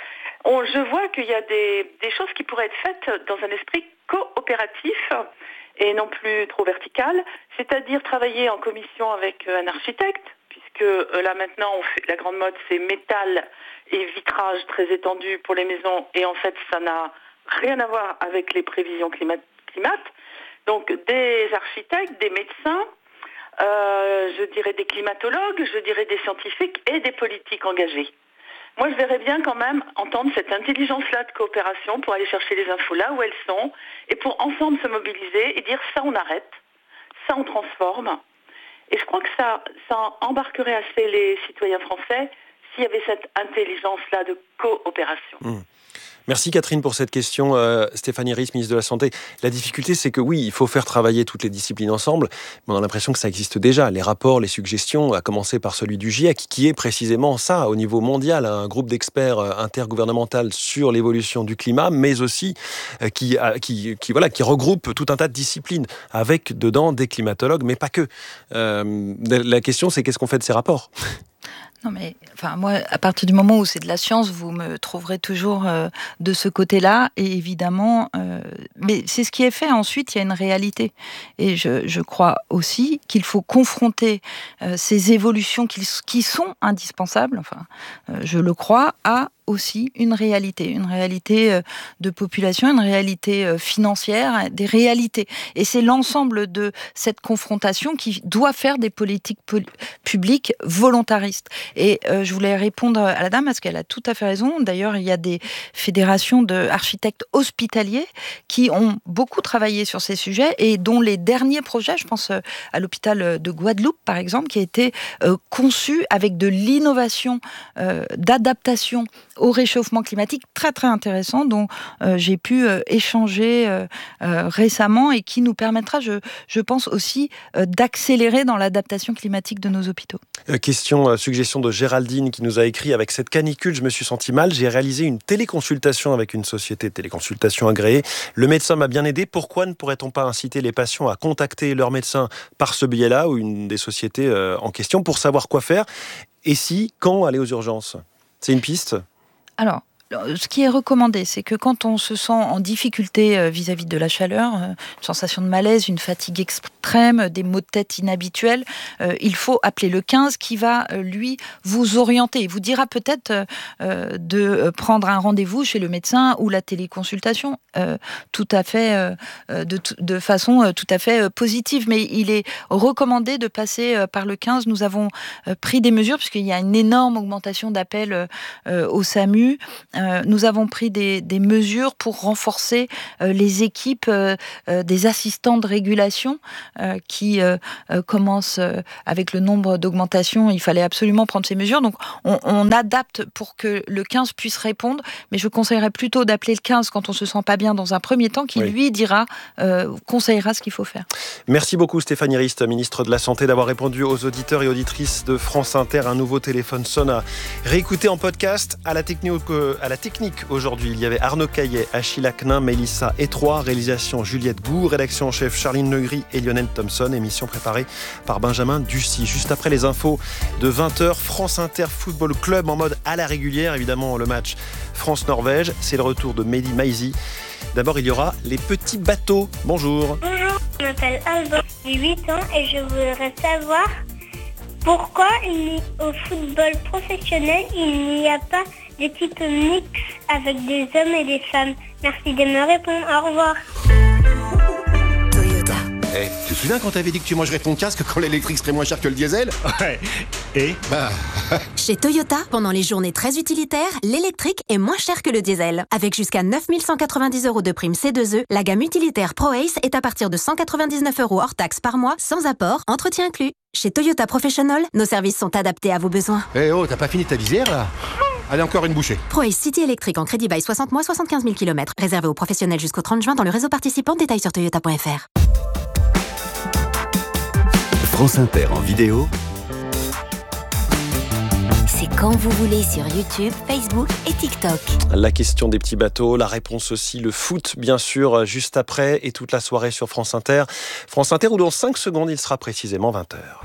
[SPEAKER 8] on, je vois qu'il y a des, des choses qui pourraient être faites dans un esprit coopératif et non plus trop vertical, c'est-à-dire travailler en commission avec un architecte, puisque là maintenant on fait, la grande mode c'est métal et vitrage très étendu pour les maisons, et en fait ça n'a rien à voir avec les prévisions climat. climat. Donc des architectes, des médecins, euh, je dirais des climatologues, je dirais des scientifiques et des politiques engagés. Moi je verrais bien quand même entendre cette intelligence-là de coopération pour aller chercher les infos là où elles sont et pour ensemble se mobiliser et dire ça on arrête, ça on transforme. Et je crois que ça, ça embarquerait assez les citoyens français s'il y avait cette intelligence-là de coopération.
[SPEAKER 2] Mmh. Merci Catherine pour cette question. Euh, Stéphanie Ries, ministre de la Santé. La difficulté, c'est que oui, il faut faire travailler toutes les disciplines ensemble, mais on a l'impression que ça existe déjà. Les rapports, les suggestions, à commencer par celui du GIEC, qui est précisément ça, au niveau mondial, un groupe d'experts intergouvernemental sur l'évolution du climat, mais aussi euh, qui, qui, qui, voilà, qui regroupe tout un tas de disciplines, avec dedans des climatologues, mais pas que. Euh, la question, c'est qu'est-ce qu'on fait de ces rapports ?
[SPEAKER 1] Non mais, enfin moi, à partir du moment où c'est de la science, vous me trouverez toujours euh, de ce côté-là, et évidemment, euh, mais c'est ce qui est fait. Ensuite, il y a une réalité, et je, je crois aussi qu'il faut confronter euh, ces évolutions qui, qui sont indispensables. Enfin, euh, je le crois, à aussi une réalité, une réalité de population, une réalité financière, des réalités. Et c'est l'ensemble de cette confrontation qui doit faire des politiques publiques volontaristes. Et euh, je voulais répondre à la dame parce qu'elle a tout à fait raison. D'ailleurs, il y a des fédérations d'architectes hospitaliers qui ont beaucoup travaillé sur ces sujets et dont les derniers projets, je pense à l'hôpital de Guadeloupe par exemple, qui a été euh, conçu avec de l'innovation, euh, d'adaptation au réchauffement climatique, très très intéressant, dont euh, j'ai pu euh, échanger euh, euh, récemment et qui nous permettra, je, je pense aussi, euh, d'accélérer dans l'adaptation climatique de nos hôpitaux.
[SPEAKER 2] Euh, question, euh, suggestion de Géraldine qui nous a écrit: avec cette canicule, je me suis senti mal, j'ai réalisé une téléconsultation avec une société de téléconsultation agréée. Le médecin m'a bien aidé. Pourquoi ne pourrait-on pas inciter les patients à contacter leur médecin par ce biais-là ou une des sociétés euh, en question pour savoir quoi faire? Et si, quand aller aux urgences? C'est une piste?
[SPEAKER 1] Alors, ce qui est recommandé, c'est que quand on se sent en difficulté vis-à-vis de la chaleur, une sensation de malaise, une fatigue extrême, des maux de tête inhabituels, euh, il faut appeler le quinze qui va, lui, vous orienter. Il vous dira peut-être euh, de prendre un rendez-vous chez le médecin ou la téléconsultation, euh, tout à fait, euh, de, de façon euh, tout à fait positive. Mais il est recommandé de passer euh, par le quinze. Nous avons euh, pris des mesures, puisqu'il y a une énorme augmentation d'appels euh, au SAMU. Euh, nous avons pris des, des mesures pour renforcer euh, les équipes euh, euh, des assistants de régulation euh, qui euh, euh, commencent euh, avec le nombre d'augmentations. Il fallait absolument prendre ces mesures. Donc, on, on adapte pour que le quinze puisse répondre. Mais je conseillerais plutôt d'appeler le quinze quand on se sent pas bien dans un premier temps, qui oui. lui dira, euh, conseillera ce qu'il faut faire.
[SPEAKER 2] Merci beaucoup Stéphanie Rist, ministre de la Santé, d'avoir répondu aux auditeurs et auditrices de France Inter. Un nouveau téléphone sonne à réécouter en podcast. À la technique, à la technique aujourd'hui, il y avait Arnaud Caillet, Achille Acnin, Mélissa Étroit, réalisation Juliette Gou, rédaction en chef Charline Legris et Lionel Thompson, émission préparée par Benjamin Ducy. Juste après les infos de vingt heures, France Inter Football Club en mode à la régulière. Évidemment, le match France-Norvège, c'est le retour de Mehdi Maizi. D'abord, il y aura les petits bateaux. Bonjour.
[SPEAKER 9] Bonjour, je m'appelle Alban, j'ai huit ans et je voudrais savoir pourquoi au football professionnel, il n'y a pas d'équipe mixte avec des hommes et des femmes. Merci de me répondre. Au revoir.
[SPEAKER 10] Hey, tu te souviens quand t'avais dit que tu mangerais ton casque quand l'électrique serait moins cher que le diesel?
[SPEAKER 11] Ouais. Et
[SPEAKER 10] bah...
[SPEAKER 12] Chez Toyota, pendant les journées très utilitaires, l'électrique est moins cher que le diesel. Avec jusqu'à neuf mille cent quatre-vingt-dix euros de prime C deux E, la gamme utilitaire ProAce est à partir de cent quatre-vingt-dix-neuf euros hors taxe par mois, sans apport, entretien inclus. Chez Toyota Professional, nos services sont adaptés à vos besoins.
[SPEAKER 10] Eh hey oh, t'as pas fini ta visière là? Allez, encore une bouchée.
[SPEAKER 12] ProAce City électrique en crédit bail soixante mois, soixante-quinze mille kilomètres. Réservé aux professionnels jusqu'au trente juin dans le réseau participant. Détails sur toyota point f r.
[SPEAKER 6] France Inter en vidéo. C'est quand vous voulez sur YouTube, Facebook et TikTok.
[SPEAKER 2] La question des petits bateaux, la réponse aussi, le foot bien sûr, juste après et toute la soirée sur France Inter. France Inter où dans cinq secondes, il sera précisément vingt heures.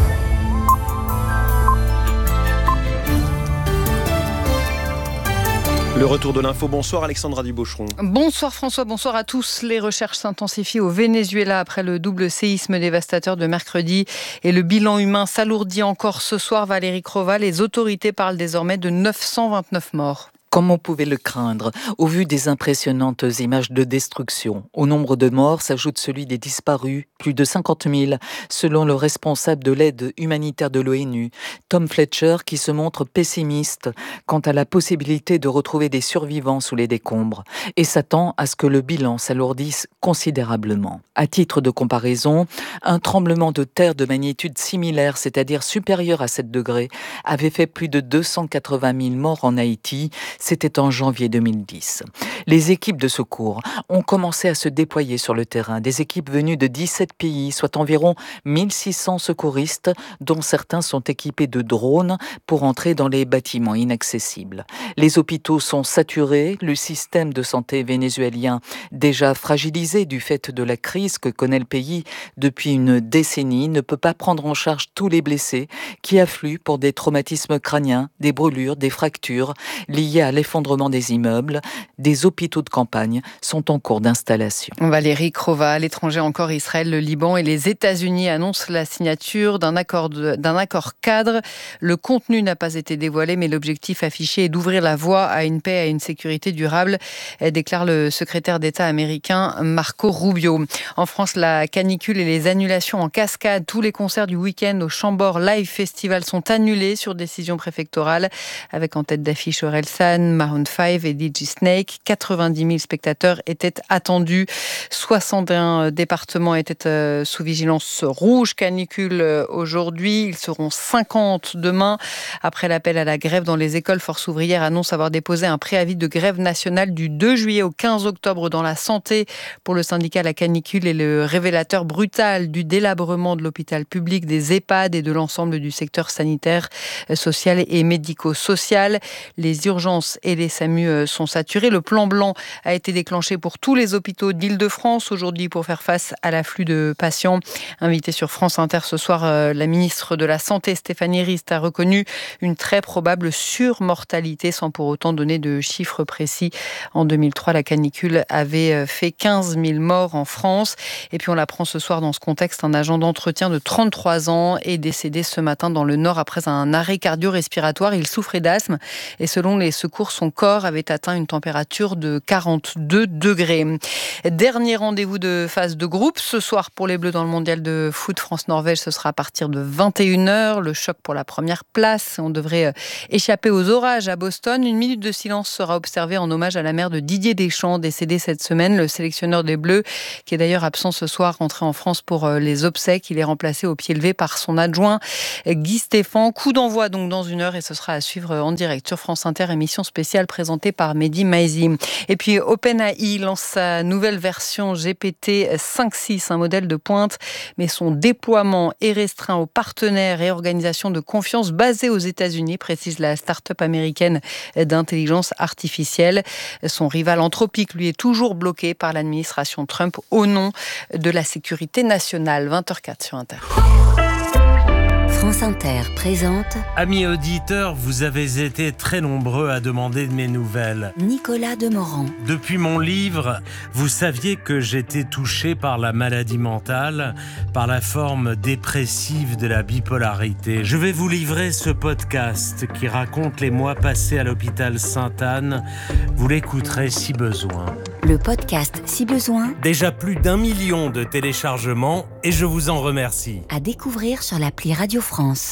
[SPEAKER 2] Le retour de l'info. Bonsoir Alexandra Dubaucheron.
[SPEAKER 13] Bonsoir François, bonsoir à tous. Les recherches s'intensifient au Venezuela après le double séisme dévastateur de mercredi et le bilan humain s'alourdit encore ce soir. Valérie Crova, les autorités parlent désormais de neuf cent vingt-neuf morts.
[SPEAKER 14] Comme on pouvait le craindre, au vu des impressionnantes images de destruction. Au nombre de morts s'ajoute celui des disparus, plus de cinquante mille, selon le responsable de l'aide humanitaire de l'ONU, Tom Fletcher, qui se montre pessimiste quant à la possibilité de retrouver des survivants sous les décombres et s'attend à ce que le bilan s'alourdisse considérablement. À titre de comparaison, un tremblement de terre de magnitude similaire, c'est-à-dire supérieur à sept degrés, avait fait plus de deux cent quatre-vingt mille morts en Haïti. C'était en janvier deux mille dix. Les équipes de secours ont commencé à se déployer sur le terrain. Des équipes venues de dix-sept pays, soit environ mille six cents secouristes, dont certains sont équipés de drones pour entrer dans les bâtiments inaccessibles. Les hôpitaux sont saturés. Le système de santé vénézuélien, déjà fragilisé du fait de la crise que connaît le pays depuis une décennie, ne peut pas prendre en charge tous les blessés qui affluent pour des traumatismes crâniens, des brûlures, des fractures liées à à l'effondrement des immeubles. Des hôpitaux de campagne sont en cours d'installation.
[SPEAKER 13] Valérie Crova, à l'étranger encore, Israël, le Liban et les États-Unis annoncent la signature d'un accord, de, d'un accord cadre. Le contenu n'a pas été dévoilé, mais l'objectif affiché est d'ouvrir la voie à une paix et à une sécurité durable, déclare le secrétaire d'État américain Marco Rubio. En France, la canicule et les annulations en cascade, tous les concerts du week-end au Chambord Live Festival sont annulés sur décision préfectorale, avec en tête d'affiche Orelsan, Maroon cinq et D J Snake. quatre-vingt-dix mille spectateurs étaient attendus. soixante et un départements étaient sous vigilance rouge canicule aujourd'hui. Ils seront cinquante demain. Après l'appel à la grève dans les écoles, Force ouvrière annonce avoir déposé un préavis de grève nationale du deux juillet au quinze octobre dans la santé. Pour le syndicat, la canicule est le révélateur brutal du délabrement de l'hôpital public, des EHPAD et de l'ensemble du secteur sanitaire, social et médico-social. Les urgences urgences et les S A M U sont saturés. Le plan blanc a été déclenché pour tous les hôpitaux d'Île-de-France aujourd'hui pour faire face à l'afflux de patients. Invitée sur France Inter ce soir, la ministre de la Santé, Stéphanie Rist, a reconnu une très probable surmortalité sans pour autant donner de chiffres précis. En deux mille trois, la canicule avait fait quinze mille morts en France. Et puis on l'apprend ce soir dans ce contexte, un agent d'entretien de trente-trois ans est décédé ce matin dans le Nord après un arrêt cardio-respiratoire. Il souffrait d'asthme et selon les secours, son corps avait atteint une température de quarante-deux degrés. Dernier rendez-vous de phase de groupe ce soir pour les Bleus dans le mondial de foot France-Norvège. Ce sera à partir de vingt et une heures. Le choc pour la première place. On devrait échapper aux orages à Boston. Une minute de silence sera observée en hommage à la mère de Didier Deschamps, décédé cette semaine, le sélectionneur des Bleus, qui est d'ailleurs absent ce soir, rentré en France pour les obsèques. Il est remplacé au pied levé par son adjoint Guy Stéphane. Coup d'envoi donc dans une heure et ce sera à suivre en direct sur France Inter, émission spéciale présentée par Mehdi Maizi. Et puis OpenAI lance sa nouvelle version G P T cinq six, un modèle de pointe, mais son déploiement est restreint aux partenaires et organisations de confiance basées aux États-Unis, précise la start-up américaine d'intelligence artificielle. Son rival Anthropic, lui, est toujours bloqué par l'administration Trump au nom de la sécurité nationale. vingt heures quatre sur Inter.
[SPEAKER 6] France Inter présente...
[SPEAKER 11] Amis auditeurs, vous avez été très nombreux à demander de mes nouvelles.
[SPEAKER 6] Nicolas Demorand.
[SPEAKER 11] Depuis mon livre, vous saviez que j'étais touché par la maladie mentale, par la forme dépressive de la bipolarité. Je vais vous livrer ce podcast qui raconte les mois passés à l'hôpital Sainte-Anne. Vous l'écouterez si besoin.
[SPEAKER 6] Le podcast Si besoin.
[SPEAKER 11] Déjà plus d'un million de téléchargements et je vous en remercie.
[SPEAKER 6] À découvrir sur l'appli Radio France.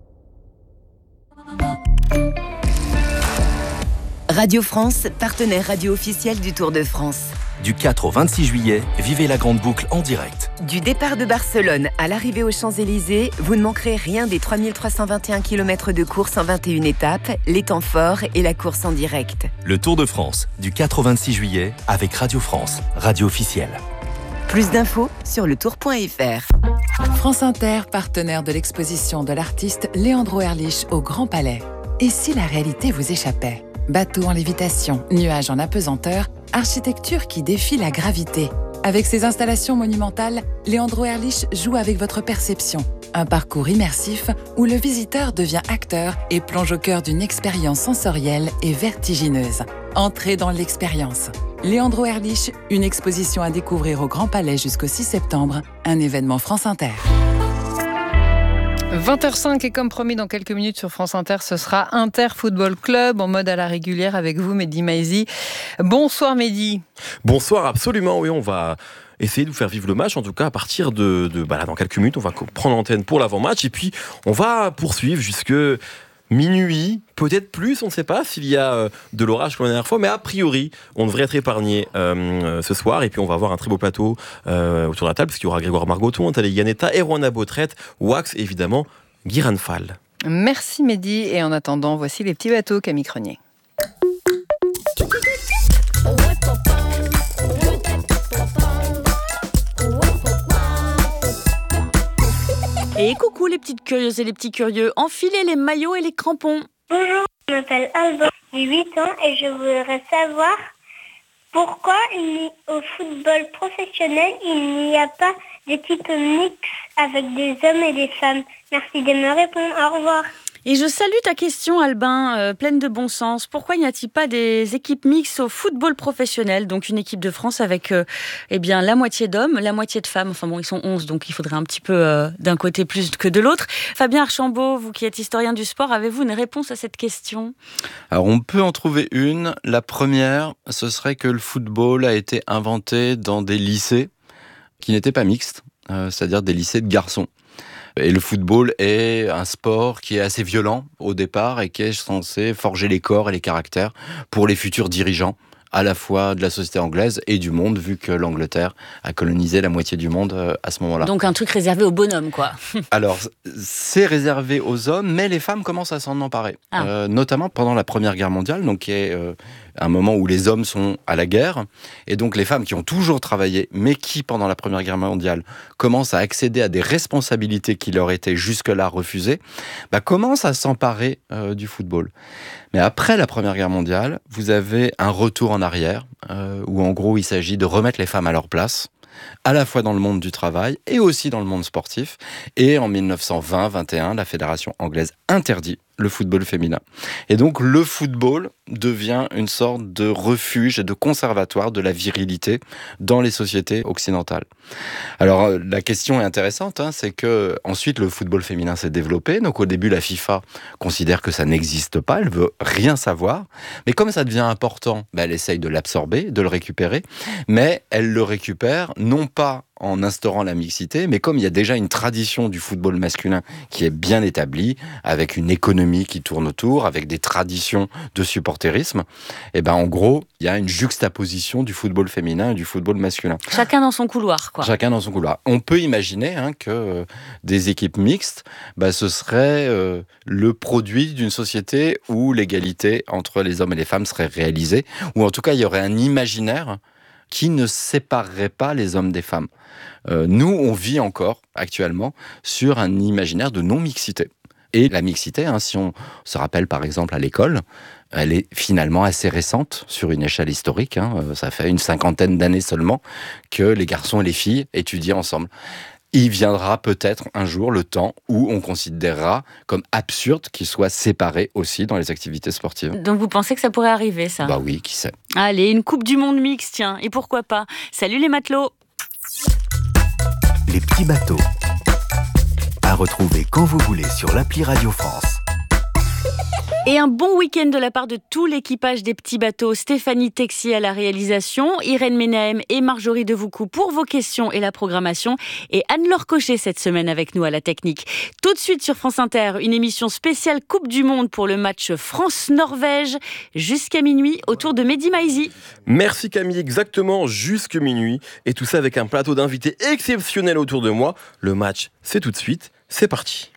[SPEAKER 6] Radio France, partenaire radio officiel du Tour de France.
[SPEAKER 15] Du quatre au vingt-six juillet, vivez la grande boucle en direct.
[SPEAKER 16] Du départ de Barcelone à l'arrivée aux Champs-Élysées, vous ne manquerez rien des trois mille trois cent vingt et un kilomètres de course en vingt et une étapes, les temps forts et la course en direct.
[SPEAKER 15] Le Tour de France, du quatre au vingt-six juillet, avec Radio France, radio officielle.
[SPEAKER 16] Plus d'infos sur le tour point f r.
[SPEAKER 17] France Inter, partenaire de l'exposition de l'artiste Leandro Erlich au Grand Palais. Et si la réalité vous échappait ? Bateau en lévitation, nuages en apesanteur, architecture qui défie la gravité. Avec ses installations monumentales, Leandro Erlich joue avec votre perception. Un parcours immersif où le visiteur devient acteur et plonge au cœur d'une expérience sensorielle et vertigineuse. Entrez dans l'expérience. Leandro Erlich, une exposition à découvrir au Grand Palais jusqu'au six septembre, un événement France Inter.
[SPEAKER 13] vingt heures cinq et comme promis dans quelques minutes sur France Inter, ce sera Inter Football Club en mode à la régulière avec vous, Mehdi Maizi. Bonsoir Mehdi.
[SPEAKER 18] Bonsoir, absolument, oui, on va essayer de vous faire vivre le match, en tout cas à partir de, de bah là, dans quelques minutes, on va prendre l'antenne pour l'avant-match et puis on va poursuivre jusque minuit, peut-être plus, on ne sait pas s'il y a de l'orage comme la dernière fois, mais a priori, on devrait être épargné euh, ce soir. Et puis, on va avoir un très beau plateau euh, autour de la table, puisqu'il y aura Grégoire Margoton, Nathalie Yanetta, Erwan Abotret, Wax et évidemment Guy Ranfal.
[SPEAKER 13] Merci Mehdi. Et en attendant, voici les petits bateaux, Camille Cronier.
[SPEAKER 19] Et coucou les petites curieuses et les petits curieux, enfilez les maillots et les crampons.
[SPEAKER 9] Bonjour, je m'appelle Alban, j'ai huit ans et je voudrais savoir pourquoi il, au football professionnel il n'y a pas d'équipe mixte avec des hommes et des femmes. Merci de me répondre, au revoir.
[SPEAKER 19] Et je salue ta question, Albin, euh, pleine de bon sens. Pourquoi n'y a-t-il pas des équipes mixtes au football professionnel ? Donc une équipe de France avec euh, eh bien, la moitié d'hommes, la moitié de femmes. Enfin bon, ils sont onze, donc il faudrait un petit peu euh, d'un côté plus que de l'autre. Fabien Archambault, vous qui êtes historien du sport, avez-vous une réponse à cette question ?
[SPEAKER 20] Alors on peut en trouver une. La première, ce serait que le football a été inventé dans des lycées qui n'étaient pas mixtes, euh, c'est-à-dire des lycées de garçons. Et le football est un sport qui est assez violent au départ et qui est censé forger les corps et les caractères pour les futurs dirigeants, à la fois de la société anglaise et du monde, vu que l'Angleterre a colonisé la moitié du monde à ce moment-là.
[SPEAKER 19] Donc un truc réservé aux bonhommes, quoi.
[SPEAKER 20] Alors, c'est réservé aux hommes, mais les femmes commencent à s'en emparer. Ah. Euh, notamment pendant la Première Guerre mondiale, donc qui est euh, un moment où les hommes sont à la guerre, et donc les femmes qui ont toujours travaillé, mais qui, pendant la Première Guerre mondiale, commencent à accéder à des responsabilités qui leur étaient jusque-là refusées, bah, commencent à s'emparer euh, du football. Mais après la Première Guerre mondiale, vous avez un retour en arrière, euh, où en gros il s'agit de remettre les femmes à leur place, à la fois dans le monde du travail et aussi dans le monde sportif. Et en dix-neuf cent vingt vingt et un, la fédération anglaise interdit le football féminin. Et donc le football devient une sorte de refuge et de conservatoire de la virilité dans les sociétés occidentales. Alors la question est intéressante, hein, c'est que ensuite le football féminin s'est développé. Donc au début la FIFA considère que ça n'existe pas, elle veut rien savoir. Mais comme ça devient important, ben, elle essaye de l'absorber, de le récupérer. Mais elle le récupère non pas en instaurant la mixité, mais comme il y a déjà une tradition du football masculin qui est bien établie, avec une économie qui tourne autour, avec des traditions de supporterisme, et ben en gros, il y a une juxtaposition du football féminin et du football masculin.
[SPEAKER 19] Chacun dans son couloir, quoi.
[SPEAKER 20] Chacun dans son couloir. On peut imaginer hein, que euh, des équipes mixtes, bah, ce serait euh, le produit d'une société où l'égalité entre les hommes et les femmes serait réalisée, ou en tout cas, il y aurait un imaginaire qui ne séparerait pas les hommes des femmes. Euh, nous, on vit encore, actuellement, sur un imaginaire de non-mixité. Et la mixité, hein, si on se rappelle par exemple à l'école, elle est finalement assez récente sur une échelle historique. Hein, ça fait une cinquantaine d'années seulement que les garçons et les filles étudient ensemble. Il viendra peut-être un jour le temps où on considérera comme absurde qu'ils soient séparés aussi dans les activités sportives.
[SPEAKER 19] Donc vous pensez que ça pourrait arriver, ça ?
[SPEAKER 20] Bah oui, qui sait.
[SPEAKER 19] Allez, une Coupe du Monde mixte, tiens, et pourquoi pas ? Salut les matelots !
[SPEAKER 15] Les petits bateaux. À retrouver quand vous voulez sur l'appli Radio France.
[SPEAKER 19] Et un bon week-end de la part de tout l'équipage des petits bateaux. Stéphanie Texier à la réalisation, Irène Ménahem et Marjorie Devoucou pour vos questions et la programmation, et Anne-Laure Cochet cette semaine avec nous à la technique. Tout de suite sur France Inter, une émission spéciale Coupe du Monde pour le match France-Norvège jusqu'à minuit autour de Mehdi Maizi.
[SPEAKER 18] Merci Camille, exactement jusqu'à minuit, et tout ça avec un plateau d'invités exceptionnels autour de moi. Le match, c'est tout de suite, c'est parti.